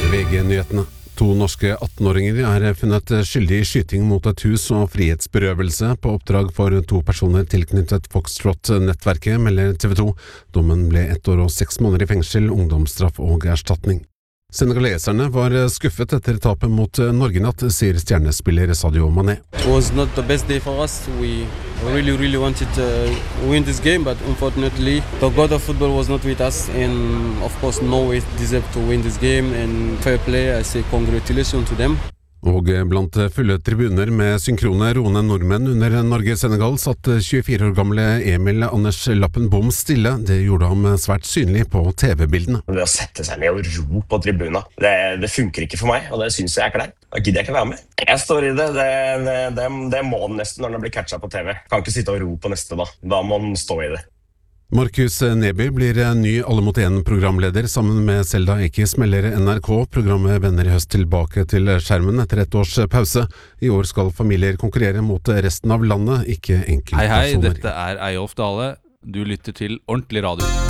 VG-nyhetene. 2 norske 18-åringer funnet skyldig i skyting mot et hus og frihetsberøvelse på oppdrag for 2 personer tilknyttet Foxtrot-nettverket, melder TV 2. Dommen ble 1 år og 6 måneder i fengsel, ungdomsstraff og erstatning. Senegaleserne var skuffet etter tapet mot Norge natt, sier stjernespiller Sadio Mané. It was not the best day for us. We really wanted to win this game, but unfortunately the god of football was not with us, and of course Norway deserved to win this game, and fair play, I say congratulations to them. Og blant fulle tribuner med synkrone roende nordmenn under Norge-Senegal satt 24 år gamle Emil Anders Lappen Bom stille. Det gjorde ham svært synlig på TV-bildene. Det å sette seg ned og ro på tribuna, det funker ikke for meg, og det synes jeg kleint. Da gidder jeg ikke være med. Jeg står i det. Det må den nesten når den blir catchet på TV. Kan ikke sitte og ro på neste da. Da må den stå i det. Markus Neby blir ny Alle mot 1-programleder sammen med Selda Ekiz, melder NRK. Programmet vender i høst tilbake til skjermen etter 1 års pause. I år skal familier konkurrere mot resten av landet, ikke enkeltpersoner. Hei, dette Eyolf Dale. Du lytter til Ordentlig Radio.